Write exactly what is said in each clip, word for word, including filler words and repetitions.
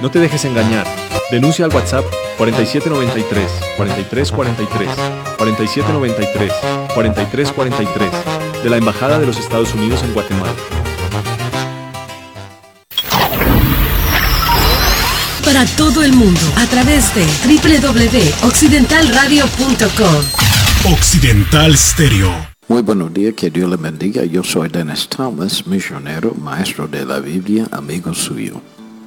No te dejes engañar. Denuncia al WhatsApp cuarenta y siete noventa y tres, cuarenta y tres cuarenta y tres, cuarenta y siete noventa y tres, cuarenta y tres cuarenta y tres de la Embajada de los Estados Unidos en Guatemala. Para todo el mundo a través de doble u doble u doble u punto occidental radio punto com. Occidental Stereo. Muy buenos días, que Dios le bendiga. Yo soy Dennis Thomas, misionero, maestro de la Biblia, amigo suyo,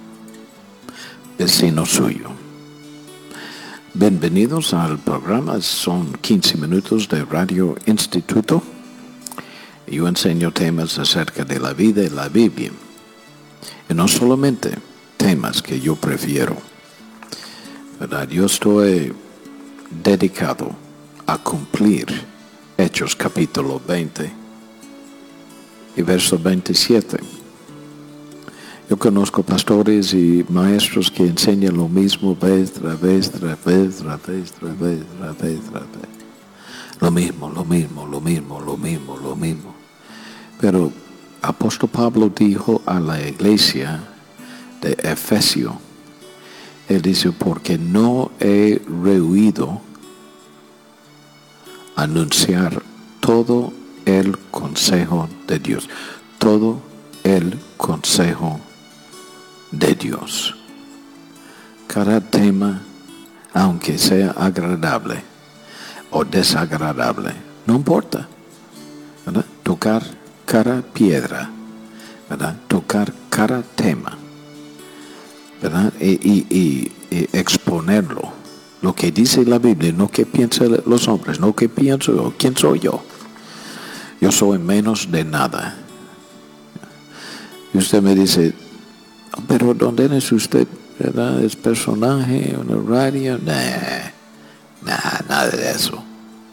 vecino suyo. Bienvenidos al programa. Son quince minutos de Radio Instituto. Yo enseño temas acerca de la vida y la Biblia. Y no solamente temas que yo prefiero, ¿verdad? Yo estoy dedicado a cumplir Hechos capítulo veinte y verso veintisiete. Yo conozco pastores y maestros que enseñan lo mismo vez tras vez, tras vez, tras vez, tras vez, tras vez, tras vez. Lo mismo, lo mismo, lo mismo, lo mismo, lo mismo. Pero apóstol Pablo dijo a la iglesia de Efesio, él dice, porque no he rehuido anunciar todo el consejo de Dios, todo el consejo de Dios. Cada tema, aunque sea agradable o desagradable, no importa, ¿verdad? Tocar cada piedra, ¿verdad? Tocar cada tema, ¿verdad? Y, y, y, y exponerlo. Lo que dice la Biblia, no que piensen los hombres, no que pienso yo. ¿Quién soy yo? Yo soy menos de nada. Y usted me dice, pero ¿dónde es usted? ¿Verdad? ¿Es personaje en la radio? Nah, nah, nada de eso.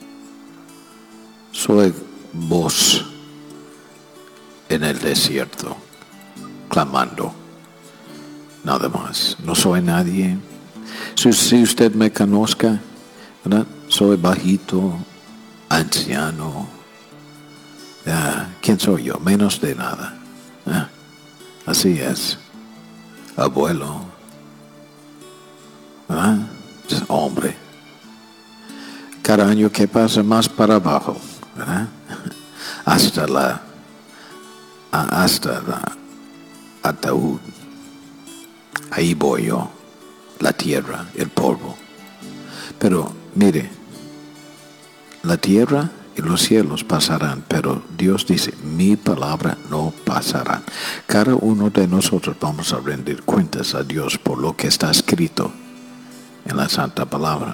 Soy voz en el desierto, clamando. Nada más. No soy nadie. Si, si usted me conozca, ¿verdad? Soy bajito, anciano. Uh, ¿Quién soy yo? Menos de nada. Uh, así es. Abuelo. ¿Verdad? Hombre. Cada año que pasa más para abajo, ¿verdad? Hasta la, hasta la ataúd. Ahí voy yo. La tierra, el polvo. Pero mire, la tierra y los cielos pasarán, pero Dios dice, mi palabra no pasará. Cada uno de nosotros vamos a rendir cuentas a Dios por lo que está escrito en la Santa Palabra.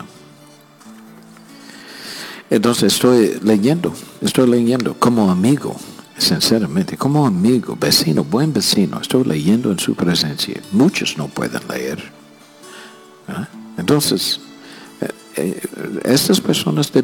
Entonces estoy leyendo, estoy leyendo como amigo, sinceramente, como amigo, vecino, buen vecino, estoy leyendo en su presencia. Muchos no pueden leer. Entonces, eh, eh, estas personas de